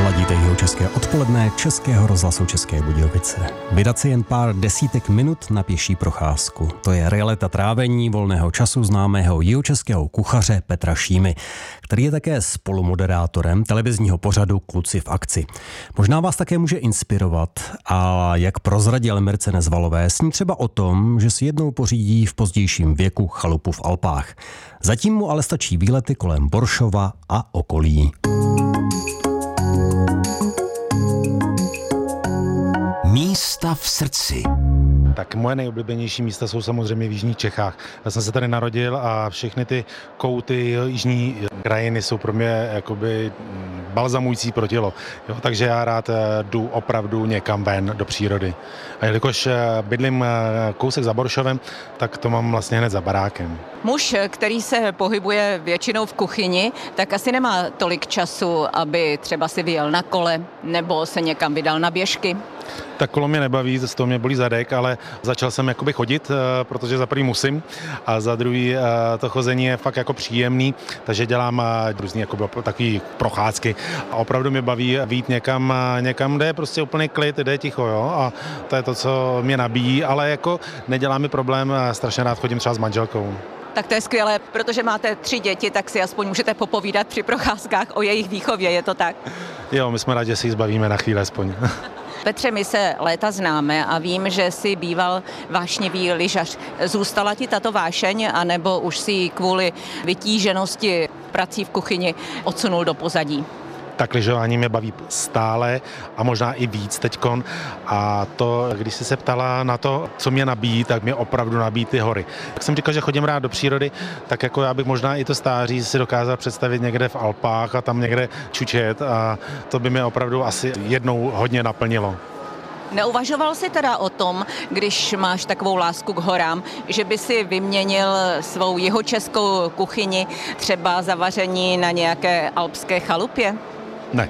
Ladíte Jihočeské odpoledne Českého rozhlasu České Budějovice. Vydat si jen pár desítek minut na pěší procházku. To je realita trávení volného času známého jihočeského kuchaře Petra Šímy, který je také spolumoderátorem televizního pořadu Kluci v akci. Možná vás také může inspirovat a jak prozradil Mirce Nezvalové, sní třeba o tom, že si jednou pořídí v pozdějším věku chalupu v Alpách. Zatím mu ale stačí výlety kolem Boršova a okolí. Místa v srdci. Tak moje nejoblíbenější místa jsou samozřejmě v jižních Čechách. Já jsem se tady narodil a všechny ty kouty jižní krajiny jsou pro mě jakoby balzamující pro tělo. Jo, takže já rád jdu opravdu někam ven do přírody. A jelikož bydlím kousek za Boršovem, tak to mám vlastně hned za barákem. Muž, který se pohybuje většinou v kuchyni, tak asi nemá tolik času, aby třeba si vyjel na kole nebo se někam vydal na běžky. Tak kolo mě nebaví, z toho mě bolí zadek, ale začal jsem jakoby chodit, protože za prvý musím a za druhý to chození je fakt jako příjemný, takže dělám různý jakoby takový procházky a opravdu mě baví vyjít někam, kde je prostě úplný klid, kde je ticho, jo, a to je to, co mě nabíjí, ale jako nedělá mi problém, strašně rád chodím třeba s manželkou. Tak to je skvělé, protože máte 3 děti, tak si aspoň můžete popovídat při procházkách o jejich výchově, je to tak? Jo, my jsme rádi, že si ji zbavíme na chvíli aspoň. Petře, my se léta známe a vím, že jsi býval vášnivý lyžař. Zůstala ti tato vášeň, anebo už si kvůli vytíženosti prací v kuchyni odsunul do pozadí? Tak lyžování mě baví stále a možná i víc teďkon. A to, když jsi se ptala na to, co mě nabíjí, tak mě opravdu nabíjí ty hory. Jak jsem říkal, že chodím rád do přírody, tak jako já bych možná i to stáří si dokázal představit někde v Alpách a tam někde čučet a to by mě opravdu asi jednou hodně naplnilo. Neuvažoval jsi teda o tom, když máš takovou lásku k horám, že by si vyměnil svou jihočeskou kuchyni třeba za vaření na nějaké alpské chalupě? Ne,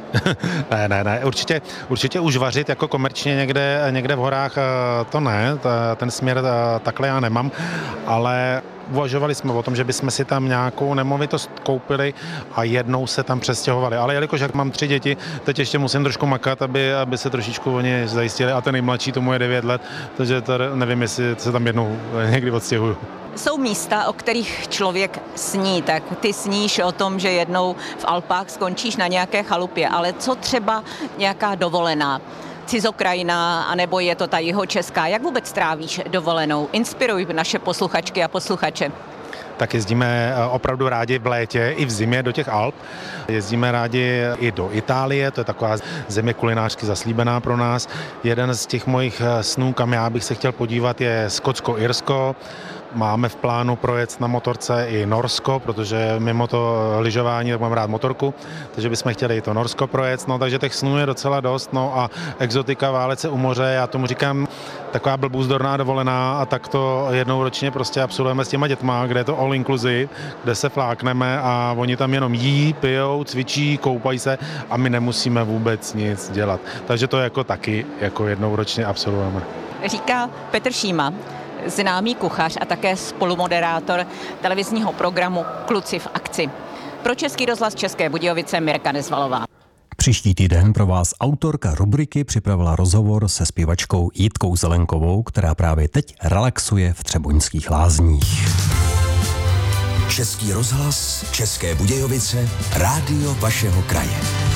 ne. Určitě už vařit jako komerčně někde v horách, to ne, ten směr takhle já nemám, ale uvažovali jsme o tom, že bychom si tam nějakou nemovitost koupili a jednou se tam přestěhovali. Ale jelikož jak mám 3 děti, teď ještě musím trošku makat, aby se trošičku oni zajistili a ten nejmladší tomu je 9 let, takže to nevím, jestli se tam jednou někdy odstěhuju. Jsou místa, o kterých člověk sní, tak ty sníš o tom, že jednou v Alpách skončíš na nějaké chalupě, ale co třeba nějaká dovolená? Cizokrajina, anebo je to ta jihočeská? Jak vůbec trávíš dovolenou? Inspiruj naše posluchačky a posluchače. Tak jezdíme opravdu rádi v létě i v zimě do těch Alp. Jezdíme rádi i do Itálie, to je taková země kulinářsky zaslíbená pro nás. Jeden z těch mojich snů, kam já bych se chtěl podívat, je Skotsko-Irsko. Máme v plánu projet na motorce i Norsko, protože mimo to lyžování, tak mám rád motorku, takže bychom chtěli i to Norsko projet, no takže těch snů je docela dost, no a exotika, válece u moře, já tomu říkám taková blbůzdorná dovolená a tak to jednou ročně prostě absolvujeme s těma dětma, kde je to all inclusive, kde se flákneme a oni tam jenom jí, pijou, cvičí, koupají se a my nemusíme vůbec nic dělat. Takže to jako taky jako jednou ročně absolvujeme. Říká Petr Šíma, známý kuchař a také spolumoderátor televizního programu Kluci v akci. Pro Český rozhlas České Budějovice Mirka Nezvalová. Příští týden pro vás autorka rubriky připravila rozhovor se zpěvačkou Jitkou Zelenkovou, která právě teď relaxuje v Třeboňských lázních. Český rozhlas České Budějovice, rádio vašeho kraje.